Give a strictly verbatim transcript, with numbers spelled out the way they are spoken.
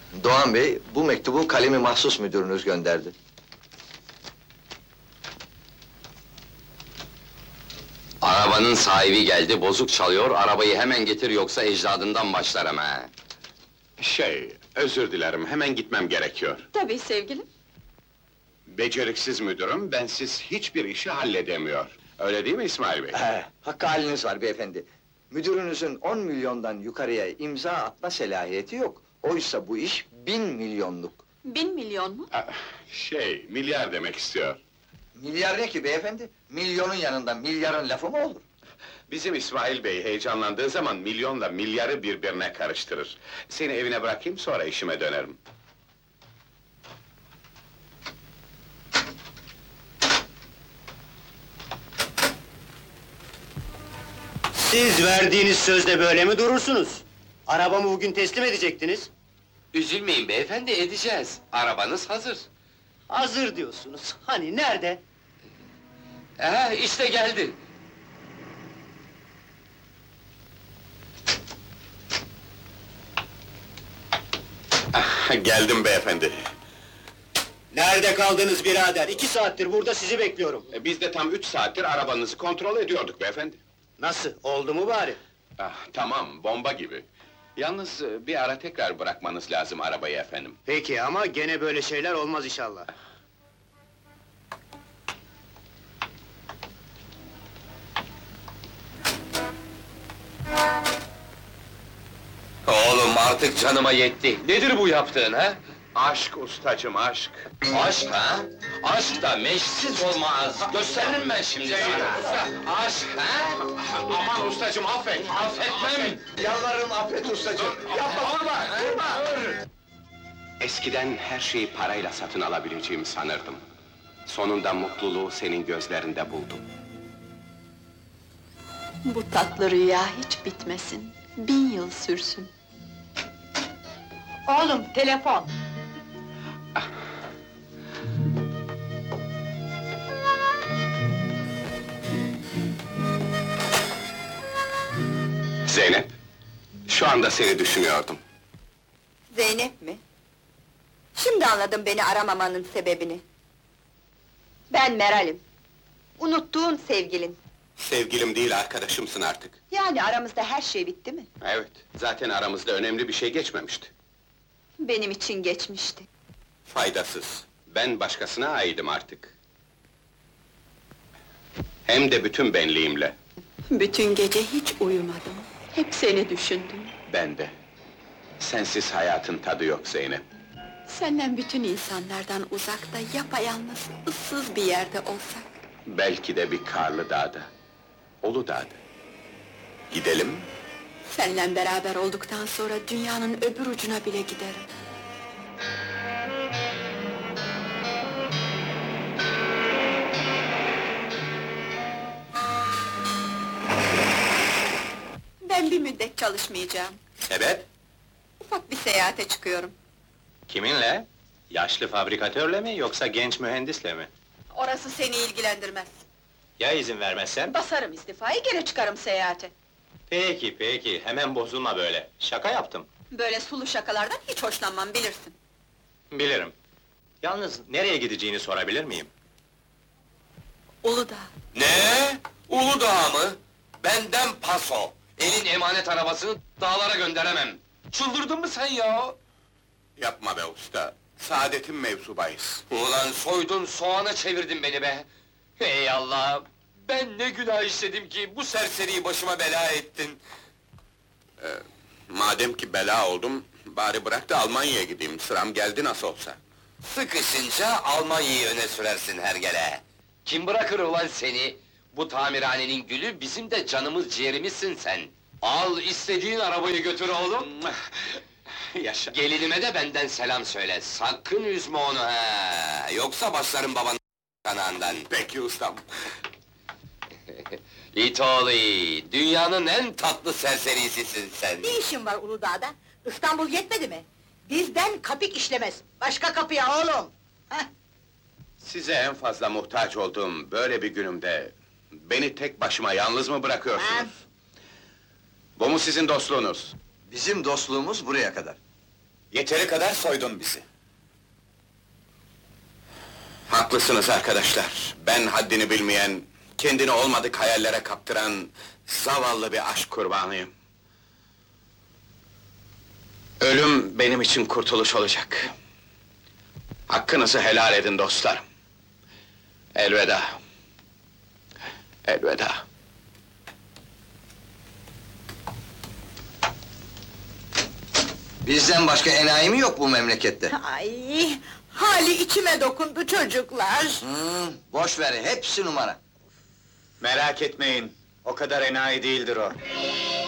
Doğan Bey, bu mektubu kalemi mahsus müdürünüz gönderdi. Arabanın sahibi geldi, bozuk çalıyor, arabayı hemen getir yoksa ecdadından başlarım ha! Şey, özür dilerim, hemen gitmem gerekiyor. Tabii sevgilim. Beceriksiz müdürüm, bensiz hiçbir işi halledemiyor. Öyle değil mi İsmail Bey? He, hakkı haliniz var beyefendi. Müdürünüzün on milyondan yukarıya imza atma selahiyeti yok. Oysa bu iş bin milyonluk. Bin milyon mu? Ah, Şey, milyar demek istiyor. Milyar ne ki beyefendi? Milyonun yanında milyarın lafı mı olur? Bizim İsmail Bey heyecanlandığı zaman milyonla milyarı birbirine karıştırır. Seni evine bırakayım, sonra işime dönerim. Siz verdiğiniz sözde böyle mi durursunuz? Arabamı bugün teslim edecektiniz. Üzülmeyin beyefendi, edeceğiz. Arabanız hazır. Hazır diyorsunuz. Hani nerede? Aha, işte geldi. Geldim beyefendi. Nerede kaldınız birader? İki saattir burada sizi bekliyorum. E, Biz de tam üç saattir arabanızı kontrol ediyorduk beyefendi. Nasıl? Oldu mu bari? Ah, tamam, bomba gibi. Yalnız e, bir ara tekrar bırakmanız lazım arabayı efendim. Peki ama gene böyle şeyler olmaz inşallah. Oğlum artık canıma yetti. Nedir bu yaptığın ha? Aşk ustacım, aşk! Aşk ha? Aşk da meşsiz olmaz. Gösteririm ben şimdi sana. Aşk ha? Aman ustacım, affet! Affetmem. Yalvarırım affet ustacığım. Yapma, vurma, vurma! Eskiden her şeyi parayla satın alabileceğimi sanırdım. Sonunda mutluluğu senin gözlerinde buldum. Bu tatlı rüya hiç bitmesin. Bin yıl sürsün. Oğlum, telefon! Zeynep, şu anda seni düşünüyordum. Zeynep mi? Şimdi anladım beni aramamanın sebebini. Ben Meral'im. Unuttuğun sevgilin. Sevgilim değil, arkadaşımsın artık. Yani aramızda her şey bitti mi? Evet, zaten aramızda önemli bir şey geçmemişti. Benim için geçmişti. Faydasız. Ben başkasına aidim artık. Hem de bütün benliğimle. Bütün gece hiç uyumadım. Hep seni düşündüm. Ben de. Sensiz hayatın tadı yok Zeynep. Senden bütün insanlardan uzakta, yapayalnız, ıssız bir yerde olsak. Belki de bir karlı dağda. Uludağ'da. Gidelim. Seninle beraber olduktan sonra dünyanın öbür ucuna bile giderim. Ben bir müddet çalışmayacağım. Sebep? Ufak bir seyahate çıkıyorum. Kiminle? Yaşlı fabrikatörle mi yoksa genç mühendisle mi? Orası seni ilgilendirmez. Ya izin vermezsem? Basarım istifayı, geri çıkarım seyahate. Peki, peki, hemen bozulma böyle. Şaka yaptım. Böyle sulu şakalardan hiç hoşlanmam, bilirsin. Bilirim. Yalnız nereye gideceğini sorabilir miyim? Uludağ. Ne? Uludağ mı? Benden paso! Elin emanet arabasını dağlara gönderemem! Çıldırdın mı sen ya? Yapma be usta. Saadetin mevzubayız. Ulan soydun, soğana çevirdin beni be! Ey Allah! Ben ne günah işledim ki bu serseriyi başıma bela ettin? Madem ki bela oldum, bari bırak da Almanya'ya gideyim. Sıram geldi nasıl olsa. Sıkışınca Almanya'yı öne sürersin hergele! Kim bırakır ulan seni? Bu tamirhanenin gülü, bizim de canımız ciğerimizsin sen! Al, istediğin arabayı götür oğlum! Yaşa. Gelinime de benden selam söyle, sakın üzme onu ha! Yoksa başlarım babanın kanağından! Peki ustam. İt oğlu it! Dünyanın en tatlı serserisisin sen! Ne işin var Uludağ'da? İstanbul yetmedi mi? Bizden kapik işlemez. Başka kapıya oğlum! Heh. Size en fazla muhtaç olduğum böyle bir günümde... ...beni tek başıma yalnız mı bırakıyorsunuz? Ben- Bu mu sizin dostluğunuz? Bizim dostluğumuz buraya kadar. Yeteri kadar soydun bizi. Haklısınız arkadaşlar. Ben haddini bilmeyen, kendini olmadık hayallere kaptıran zavallı bir aşk kurbanıyım. Ölüm benim için kurtuluş olacak. Hakkınızı helal edin dostlarım. Elveda. Elveda. Bizden başka enayi mi yok bu memlekette? Ay, hali içime dokundu çocuklar. Hmm, boş ver, hepsi numara. Merak etmeyin, o kadar enayi değildir o.